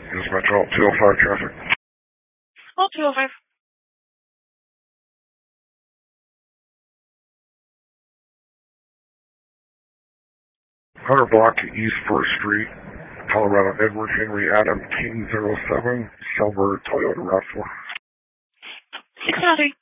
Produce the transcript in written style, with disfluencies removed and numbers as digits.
Is Metro 205 traffic. Oh, 205. Hunter Block, East 1st Street, Colorado, Edward Henry Adam, King 07, Silver Toyota RAV4. 603.